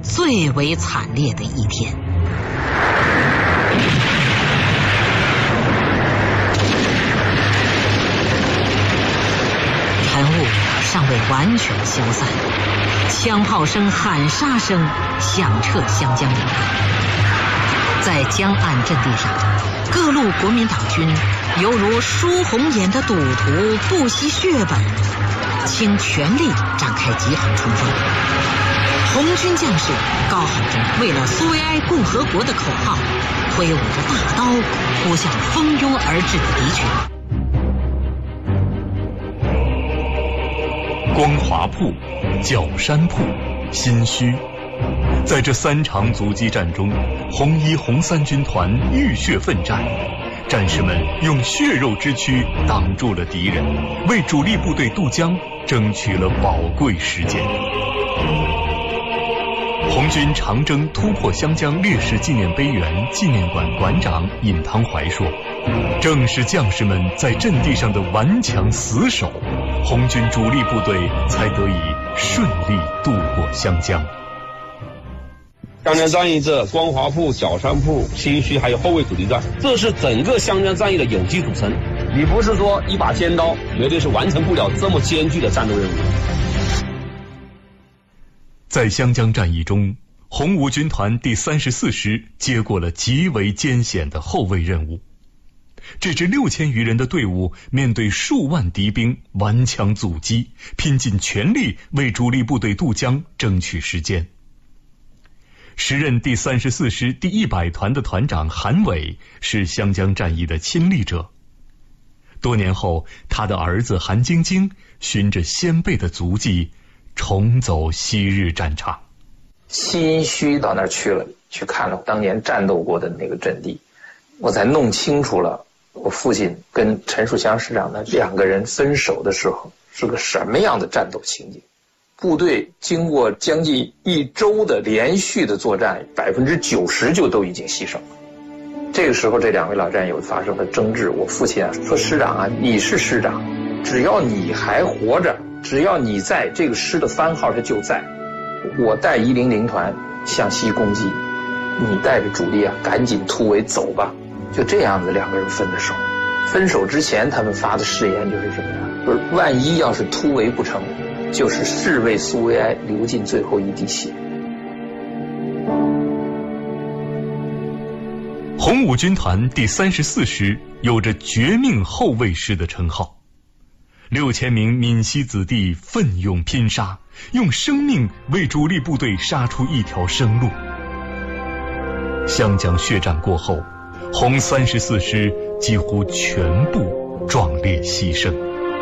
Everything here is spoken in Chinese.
最为惨烈的一天。晨雾尚未完全消散，枪炮声、喊杀声响彻湘江两岸。在江岸阵地上，各路国民党军犹如输红眼的赌徒，不惜血本，倾全力展开急横冲锋。红军将士高喊着为了苏维埃共和国的口号，挥舞着大刀扑向蜂拥而至的敌群。 光华铺、角山铺、新圩，在这3场阻击战中，红1、红3军团浴血奋战，战士们用血肉之躯挡住了敌人，为主力部队渡江争取了宝贵时间。红军长征突破湘江烈士纪念碑园纪念馆馆长尹汤怀说，正是将士们在阵地上的顽强死守，红军主力部队才得以顺利渡过湘江。 湘江战役这光华铺、角山铺、新圩还有后卫阻击战，这是整个湘江战役的有机组成。你不是说一把尖刀绝对是完成不了这么艰巨的战斗任务。 在湘江战役中，红五军团第34师接过了极为艰险的后卫任务。这支6000余人的队伍面对数万敌兵顽强阻击，拼尽全力为主力部队渡江争取时间。时任第34师第100团的团长韩伟是湘江战役的亲历者。多年后，他的儿子韩晶晶循着先辈的足迹重走昔日战场。 新圩到那儿去了，去看了当年战斗过的那个阵地，我才弄清楚了我父亲跟陈树湘师长的2个人分手的时候是个什么样的战斗情景。部队经过将近1周的连续的作战，90%就都已经牺牲了。这个时候这2位老战友发生了争执，我父亲说，师长啊，你是师长，只要你还活着，只要你在，这个师的番号它就在。我带100团向西攻击，你带着主力啊赶紧突围走吧。就这样子2个人分的手。分手之前他们发的誓言就是什么呀？就是万一要是突围不成，就是誓为苏维埃流尽最后一滴血。 红五军团第34师有着绝命后卫师的称号，6000名闽西子弟奋勇拼杀，用生命为主力部队杀出一条生路。湘江血战过后，红34师几乎全部壮烈牺牲。